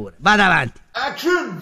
pure. Vada avanti. Action!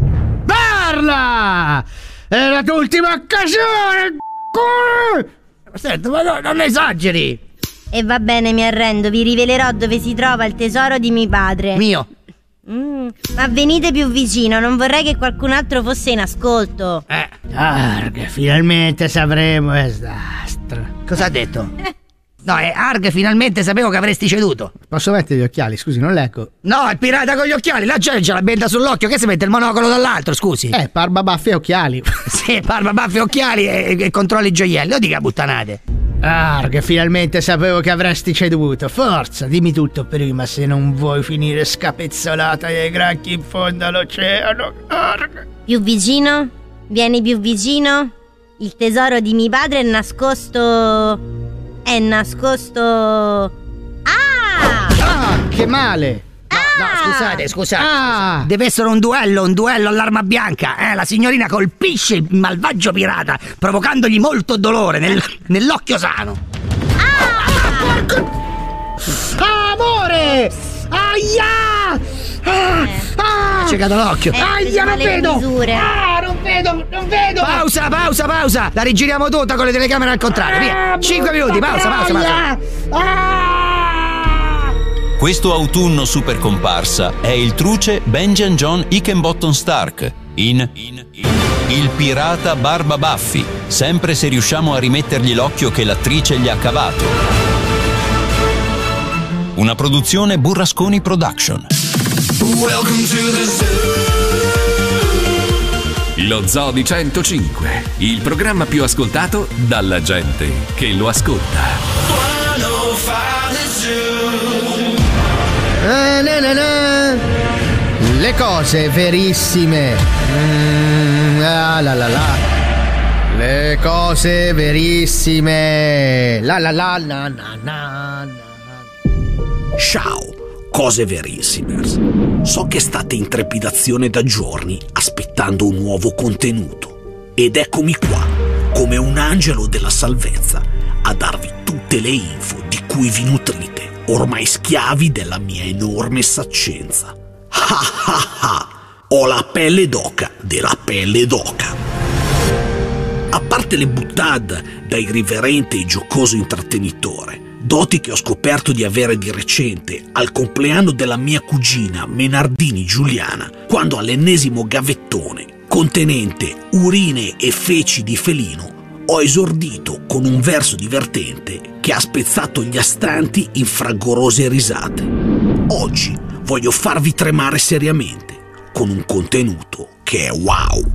Parla! È la tua ultima occasione! Senta, ma non esageri! E va bene, mi arrendo, vi rivelerò dove si trova il tesoro di mio padre. Mio. Ma venite più vicino, non vorrei che qualcun altro fosse in ascolto. Arg, finalmente sapremo esastra. Cosa ha detto? No, Arg, finalmente sapevo che avresti ceduto. Posso mettere gli occhiali, scusi, non leggo. No, il pirata con gli occhiali, la gente c'ha la benda sull'occhio, che si mette il monocolo dall'altro, scusi. Barba, baffi e occhiali. Sì, barba, baffi e occhiali e controlli i gioielli, non dica puttanate. Arg, finalmente sapevo che avresti ceduto. Forza, dimmi tutto prima se non vuoi finire scapezzolata dai granchi in fondo all'oceano. Arg. Più vicino? Vieni più vicino? Il tesoro di mio padre è nascosto... Che male! No, scusate. Deve essere un duello all'arma bianca. La signorina colpisce il malvagio pirata, provocandogli molto dolore nell'occhio sano. Porco! Amore! Aia! Ha ciecato l'occhio. Aia, non vedo! Non vedo! Pausa! La rigiriamo tutta con le telecamere al contrario. Via. 5 minuti, pausa. Questo autunno super comparsa è il truce Benjamin John Hickenbottom Stark in Il pirata Barba Baffi, sempre se riusciamo a rimettergli l'occhio che l'attrice gli ha cavato. Una produzione Burrasconi Production. Welcome to the zoo. Lo Zoo di 105, il programma più ascoltato dalla gente che lo ascolta. 105 The Zoo. Le cose verissime. Le cose verissime. Ciao, cose verissime. So che state in trepidazione da giorni aspettando un nuovo contenuto. Ed eccomi qua, come un angelo della salvezza, a darvi tutte le info di cui vi nutrite, ormai schiavi della mia enorme saccenza. Ho la pelle d'oca della pelle d'oca. A parte le buttade da irriverente e giocoso intrattenitore, doti che ho scoperto di avere di recente al compleanno della mia cugina Menardini Giuliana, quando all'ennesimo gavettone contenente urine e feci di felino ho esordito con un verso divertente che ha spezzato gli astanti in fragorose risate. Oggi voglio farvi tremare seriamente con un contenuto che è wow.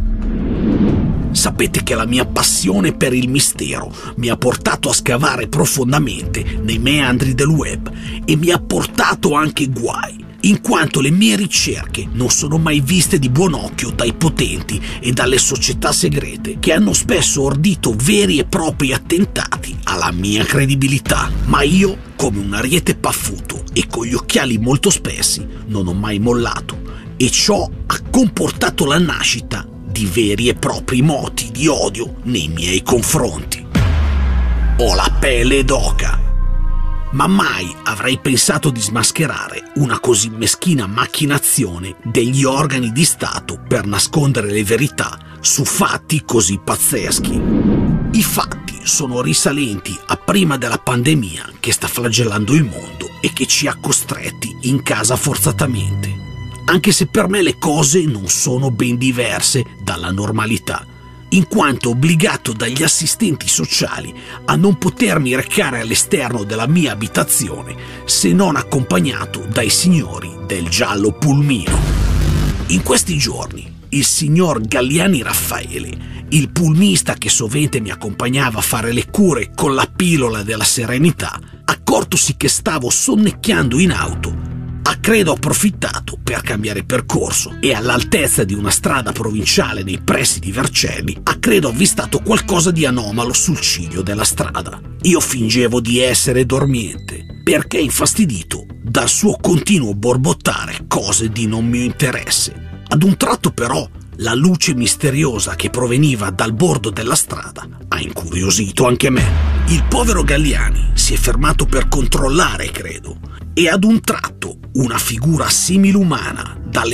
Sapete che la mia passione per il mistero mi ha portato a scavare profondamente nei meandri del web e mi ha portato anche guai, in quanto le mie ricerche non sono mai viste di buon occhio dai potenti e dalle società segrete, che hanno spesso ordito veri e propri attentati alla mia credibilità. Ma io, come un ariete paffuto e con gli occhiali molto spessi, non ho mai mollato, e ciò ha comportato la nascita di veri e propri moti di odio nei miei confronti. Ho la pelle d'oca. Ma mai avrei pensato di smascherare una così meschina macchinazione degli organi di Stato per nascondere le verità su fatti così pazzeschi. I fatti sono risalenti a prima della pandemia che sta flagellando il mondo e che ci ha costretti in casa forzatamente. Anche se per me le cose non sono ben diverse dalla normalità, in quanto obbligato dagli assistenti sociali a non potermi recare all'esterno della mia abitazione se non accompagnato dai signori del giallo pulmino. In questi giorni il signor Galliani Raffaele, il pulmista che sovente mi accompagnava a fare le cure con la pillola della serenità, accortosi che stavo sonnecchiando in auto, ha credo approfittato per cambiare percorso e all'altezza di una strada provinciale nei pressi di Vercelli ha credo avvistato qualcosa di anomalo sul ciglio della strada. Io fingevo di essere dormiente perché infastidito dal suo continuo borbottare cose di non mio interesse. Ad un tratto però la luce misteriosa che proveniva dal bordo della strada ha incuriosito anche me. Il povero Galliani si è fermato per controllare, credo, e ad un tratto una figura similumana